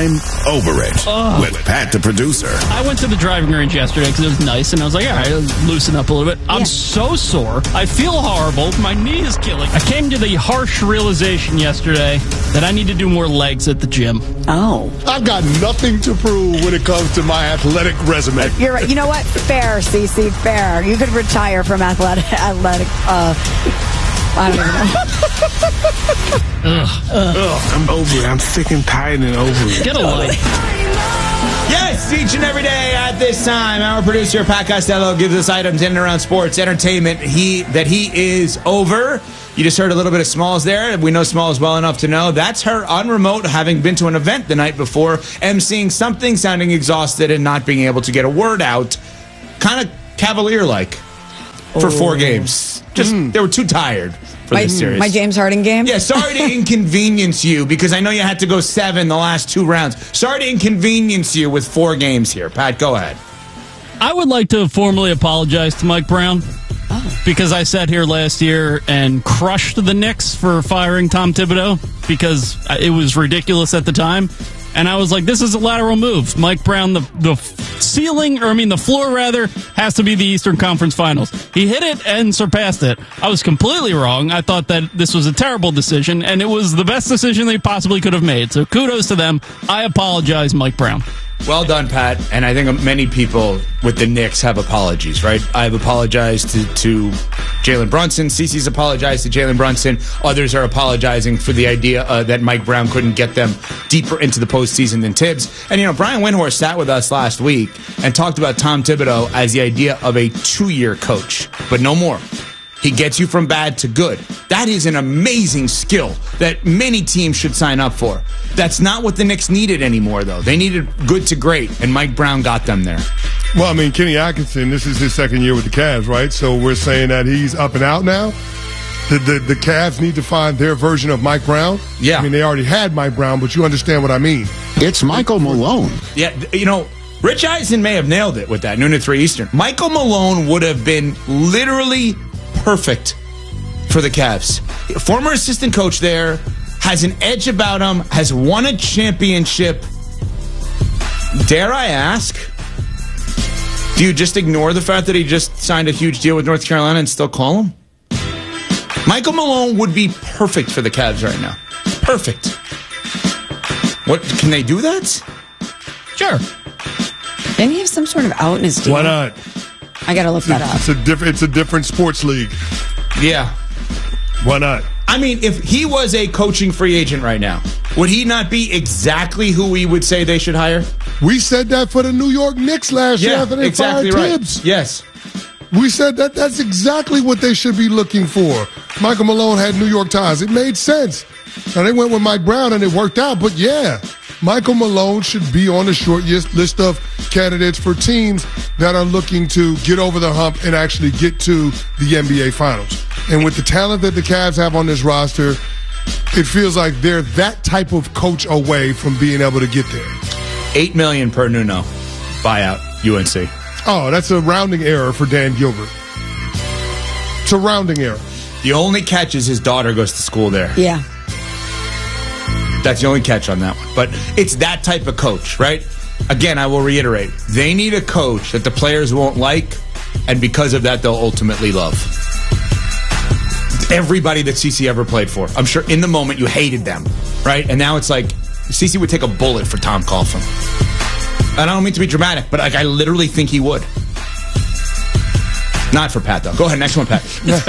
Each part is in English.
I'm Over It with Pat the producer. I went to the driving range yesterday because it was nice, and I was like, all right, I'll loosen up a little bit. I'm so sore. I feel horrible. My knee is killing. I came to the harsh realization yesterday that I need to do more legs at the gym. Oh. I've got nothing to prove when it comes to my athletic resume. You're right. You know what? Fair, CC, fair. You could retire from athletic. I don't even know. I'm over it. I'm sick and tired and over it. Get a life. Yes, each and every day at this time, our producer, Pat Costello, gives us items in and around sports, entertainment, he is over. You just heard a little bit of Smalls there. We know Smalls well enough to know that's her on remote, having been to an event the night before, emceeing something, sounding exhausted, and not being able to get a word out. Kind of Cavalier-like for 4 games. They were too tired for this series. My James Harden game? Yeah, sorry to inconvenience you, because I know you had to go 7 the last 2 rounds. Sorry to inconvenience you with 4 games here. Pat, go ahead. I would like to formally apologize to Mike Brown because I sat here last year and crushed the Knicks for firing Tom Thibodeau because it was ridiculous at the time. And I was like, this is a lateral move. Mike Brown, the floor has to be the Eastern Conference Finals. He hit it and surpassed it. I was completely wrong. I thought that this was a terrible decision, and it was the best decision they possibly could have made. So kudos to them. I apologize, Mike Brown. Well done, Pat. And I think many people with the Knicks have apologies, right? I've apologized to Jalen Brunson. Cece's apologized to Jalen Brunson. Others are apologizing for the idea that Mike Brown couldn't get them deeper into the postseason than Tibbs. And, Brian Windhorst sat with us last week and talked about Tom Thibodeau as the idea of a 2-year coach, but no more. He gets you from bad to good. That is an amazing skill that many teams should sign up for. That's not what the Knicks needed anymore, though. They needed good to great, and Mike Brown got them there. Well, I mean, Kenny Atkinson, this is his 2nd year with the Cavs, right? So we're saying that he's up and out now? The Cavs need to find their version of Mike Brown? Yeah. I mean, they already had Mike Brown, but you understand what I mean. It's Michael Malone. Yeah, Rich Eisen may have nailed it with that, noon to 3 Eastern. Michael Malone would have been literally perfect for the Cavs. Former assistant coach there, has an edge about him, has won a championship. Dare I ask, do you just ignore the fact that he just signed a huge deal with North Carolina and still call him? Michael Malone would be perfect for the Cavs right now. Perfect. What, can they do that? Sure. Didn't he have some sort of out in his deal? Why not? I got to look that up. It's a different sports league. Yeah. Why not? I mean, if he was a coaching free agent right now, would he not be exactly who we would say they should hire? We said that for the New York Knicks last year after they exactly fired right. Tibbs. Yes. We said that's exactly what they should be looking for. Michael Malone had New York ties. It made sense. Now, they went with Mike Brown, and it worked out. But, yeah, Michael Malone should be on the short list of candidates for teams that are looking to get over the hump and actually get to the NBA Finals. And with the talent that the Cavs have on this roster, it feels like they're that type of coach away from being able to get there. $8 million per Nuno buyout, UNC. Oh, that's a rounding error for Dan Gilbert. It's a rounding error. The only catch is his daughter goes to school there. Yeah. That's the only catch on that one. But it's that type of coach, right? Again, I will reiterate. They need a coach that the players won't like, and because of that, they'll ultimately love. Everybody that CeCe ever played for. I'm sure in the moment you hated them, right? And now it's like CeCe would take a bullet for Tom Coughlin. And I don't mean to be dramatic, but I literally think he would. Not for Pat, though. Go ahead, next one, Pat.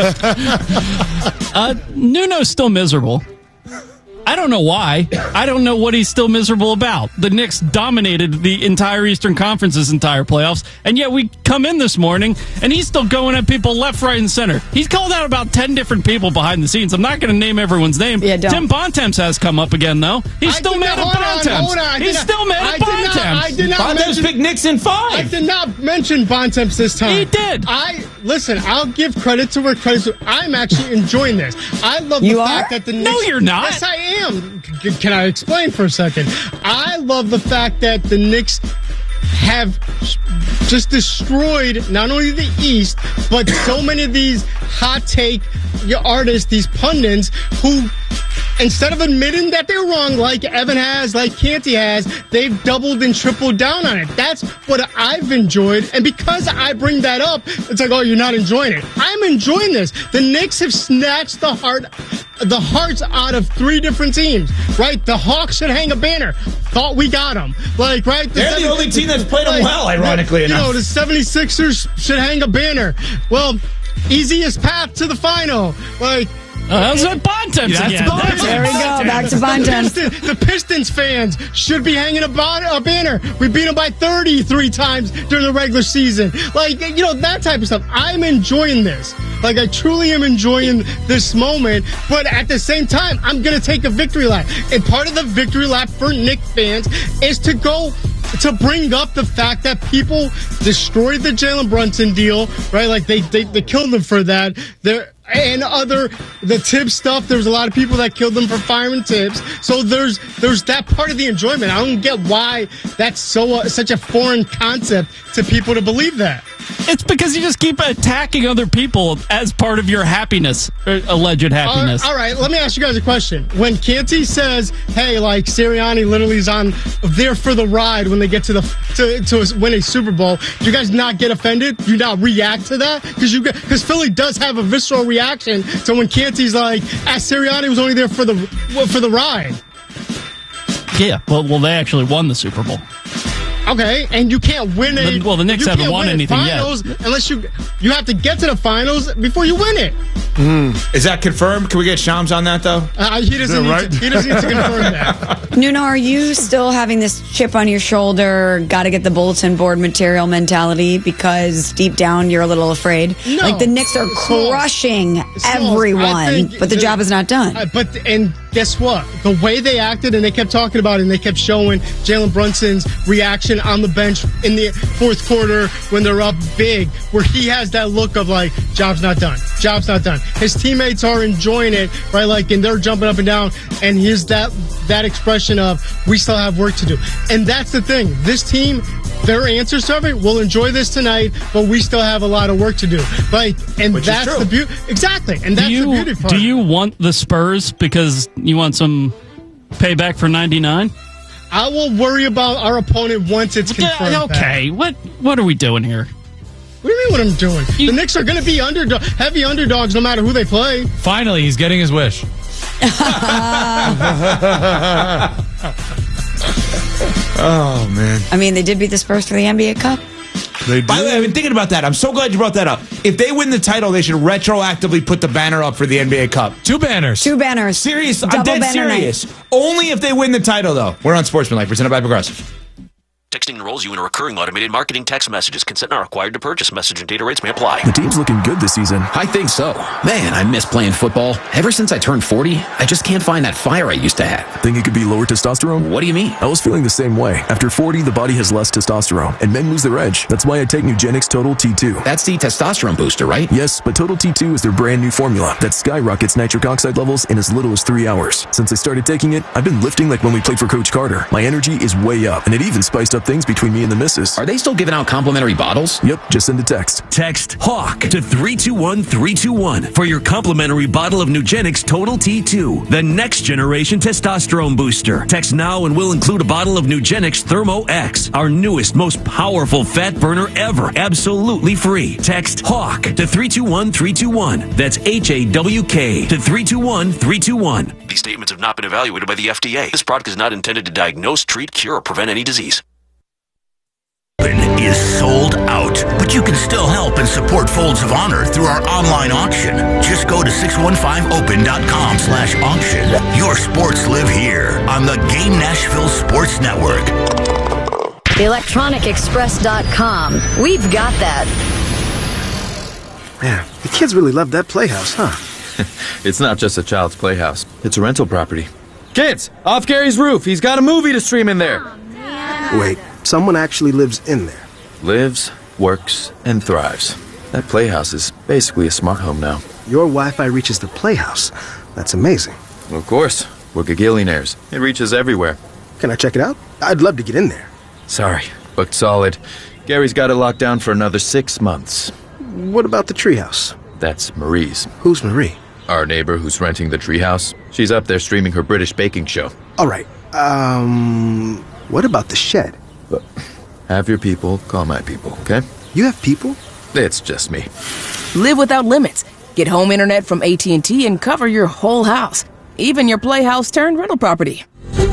Nuno's still miserable. I don't know why. I don't know what he's still miserable about. The Knicks dominated the entire Eastern Conference's entire playoffs, and yet we come in this morning, and he's still going at people left, right, and center. He's called out about 10 different people behind the scenes. I'm not going to name everyone's name. Yeah, don't. Tim Bontemps has come up again, though. He's still mad at Bontemps. He's still mad at Bontemps. Bontemps picked Knicks in 5. I did not mention Bontemps this time. He did. Listen, I'll give credit to where credit's due. I'm actually enjoying this. I love the fact that the Knicks... No, you're not. Yes, I am. Can I explain for a second? I love the fact that the Knicks have just destroyed not only the East, but so many of these hot take artists, these pundits who instead of admitting that they're wrong, like Evan has, like Canty has, they've doubled and tripled down on it. That's what I've enjoyed. And because I bring that up, it's like, oh, you're not enjoying it. I'm enjoying this. The Knicks have snatched the hearts out of 3 different teams, right? The Hawks should hang a banner. Thought we got them. Like, right? They're the only team that's played them well, ironically enough. You know, the 76ers should hang a banner. Well, easiest path to the final. Like, that was at Bontemps again. There we go. Back to Bontemps. The Pistons fans should be hanging a banner. We beat them by 33 times during the regular season. Like, you know, that type of stuff. I'm enjoying this. Like, I truly am enjoying this moment. But at the same time, I'm going to take a victory lap. And part of the victory lap for Knicks fans is to bring up the fact that people destroyed the Jalen Brunson deal, right? Like, they killed them for that. The Tibbs stuff, there's a lot of people that killed them for firing Tibbs. So there's that part of the enjoyment. I don't get why that's such a foreign concept to people to believe that. It's because you just keep attacking other people as part of your happiness, or alleged happiness. All right, let me ask you guys a question. When Canty says, hey, like, Sirianni literally is on there for the ride when they get to win a Super Bowl, do you guys not get offended? Do you not react to that? Because Philly does have a visceral reaction to when Canty's like, Sirianni was only there for the ride. Yeah, well, they actually won the Super Bowl. Okay, and you can't win the Knicks haven't won anything finals yet. Unless you have to get to the finals before you win it. Is that confirmed? Can we get Shams on that, though? He doesn't need to confirm that. Nuno, are you still having this chip on your shoulder, got to get the bulletin board material mentality because deep down you're a little afraid? No. Like, the Knicks are crushing everyone, but the job is not done. And guess what? The way they acted, and they kept talking about it, and they kept showing Jalen Brunson's reaction on the bench in the fourth quarter when they're up big, where he has that look of like, job's not done. Job's not done. His teammates are enjoying it, right? Like, and they're jumping up and down, and here's that expression of, we still have work to do. And that's the thing. This team, their answer survey, we'll enjoy this tonight, but we still have a lot of work to do. Like, and which that's the beauty. Exactly. And that's the beauty part. Do you want the Spurs because you want some payback for 99? I will worry about our opponent once it's confirmed. Okay, what are we doing here? What do you mean what I'm doing? The Knicks are going to be heavy underdogs no matter who they play. Finally, he's getting his wish. Oh, man. I mean, they did beat the Spurs for the NBA Cup. They did. By the way, I've been thinking about that. I'm so glad you brought that up. If they win the title, they should retroactively put the banner up for the NBA Cup. 2 banners. Serious. I'm Double dead banner serious. Only if they win the title, though. We're on Sportsmanlike, presented by Progressive. Texting enrolls you in a recurring automated marketing text messages. Consent not required to purchase. Message and data rates may apply. The team's looking good this season. I think so. Man, I miss playing football. Ever since I turned 40, I just can't find that fire I used to have. Think it could be lower testosterone? What do you mean? I was feeling the same way. After 40, the body has less testosterone, and men lose their edge. That's why I take Nugenix Total T2. That's the testosterone booster, right? Yes, but Total T2 is their brand new formula that skyrockets nitric oxide levels in as little as 3 hours. Since I started taking it, I've been lifting like when we played for Coach Carter. My energy is way up, and it even spiced up things between me and the missus. Are they still giving out complimentary bottles? Yep, just send a text. Text HAWK to 321-321 for your complimentary bottle of Nugenix Total T2, the next generation testosterone booster. Text now and we'll include a bottle of Nugenix Thermo X, our newest, most powerful fat burner ever, absolutely free. Text HAWK to 321-321. That's HAWK to 321-321. These statements have not been evaluated by the FDA. This product is not intended to diagnose, treat, cure, or prevent any disease. Is sold out, but you can still help and support Folds of Honor through our online auction. Just go to 615open.com/auction. Your sports live here on the Game Nashville Sports Network. ElectronicExpress.com. We've got that. Man, the kids really love that playhouse, huh? It's not just a child's playhouse. It's a rental property. Kids, off Gary's roof. He's got a movie to stream in there. Wait, someone actually lives in there? Lives, works, and thrives. That playhouse is basically a smart home now. Your Wi-Fi reaches the playhouse. That's amazing. Of course. We're gagillionaires. It reaches everywhere. Can I check it out? I'd love to get in there. Sorry, booked solid. Gary's got it locked down for another 6 months. What about the treehouse? That's Marie's. Who's Marie? Our neighbor who's renting the treehouse, she's up there streaming her British baking show. All right. What about the shed? But have your people call my people, okay? You have people? It's just me. Live without limits. Get home internet from AT&T and cover your whole house, even your playhouse turned rental property.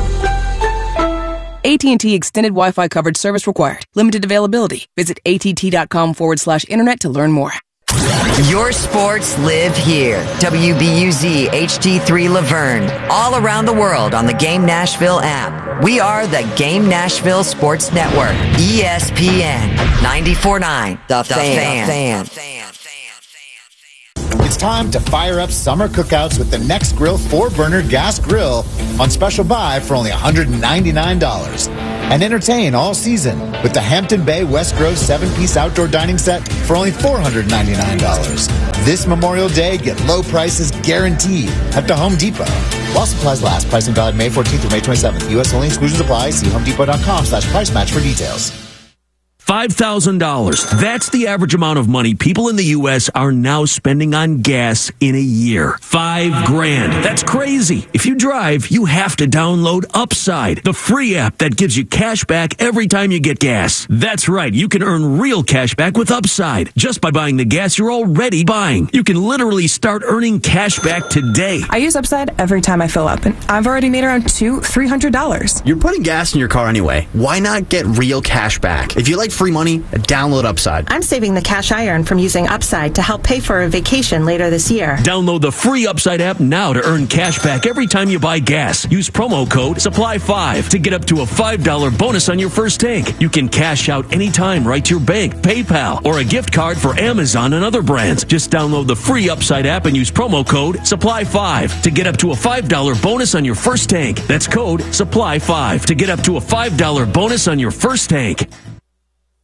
AT&T Extended Wi-Fi coverage service required. Limited availability. Visit att.com/internet to learn more. Your sports live here. WBUZ HD3 Laverne. All around the world on the Game Nashville app. We are the Game Nashville Sports Network. ESPN 94.9. The Fan. It's time to fire up summer cookouts with the Next Grill 4-burner gas grill on special buy for only $199. And entertain all season with the Hampton Bay West Grove 7-piece outdoor dining set for only $499. This Memorial Day, get low prices guaranteed at the Home Depot. While supplies last, pricing valid May 14th through May 27th. U.S. only, exclusions apply. See homedepot.com/price match for details. $5,000. That's the average amount of money people in the U.S. are now spending on gas in a year. $5,000. That's crazy. If you drive, you have to download Upside, the free app that gives you cash back every time you get gas. That's right. You can earn real cash back with Upside just by buying the gas you're already buying. You can literally start earning cash back today. I use Upside every time I fill up, and I've already made around $200-$300. You're putting gas in your car anyway. Why not get real cash back? If you like free money, download Upside. I'm saving the cash I earn from using Upside to help pay for a vacation later this year. Download the free Upside app now to earn cash back every time you buy gas. Use promo code SUPPLY5 to get up to a $5 bonus on your first tank. You can cash out anytime right to your bank, PayPal, or a gift card for Amazon and other brands. Just download the free Upside app and use promo code SUPPLY5 to get up to a $5 bonus on your first tank. That's code SUPPLY5 to get up to a $5 bonus on your first tank.